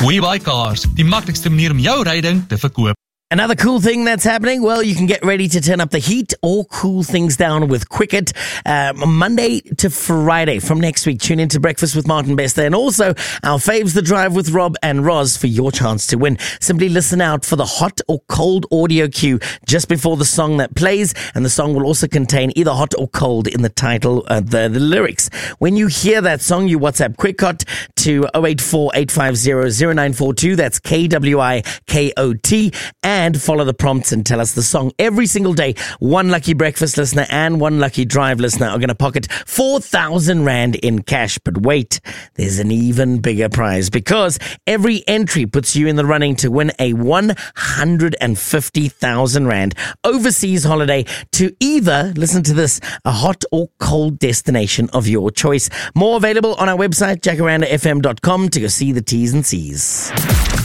WeBuyCars, die maklikste manier om jou ryding te verkoop. Another cool thing that's happening, well, you can get ready to turn up the heat or cool things down with Quicket Monday to Friday from next week. Tune into Breakfast with Martin Bester and also our Faves The Drive with Rob and Roz for your chance to win. Simply listen out for the hot or cold audio cue just before the song that plays, and the song will also contain either hot or cold in the title, the lyrics. When you hear that song, you WhatsApp Quickot to 084-850-0942. That's KWIKOT, and follow the prompts and tell us the song. Every single day, one lucky breakfast listener and one lucky drive listener are going to pocket 4,000 Rand in cash. But wait, there's an even bigger prize, because every entry puts you in the running to win a 150,000 Rand overseas holiday to either, listen to this, a hot or cold destination of your choice. More available on our website, jacarandafm.com, to go see the T's and C's.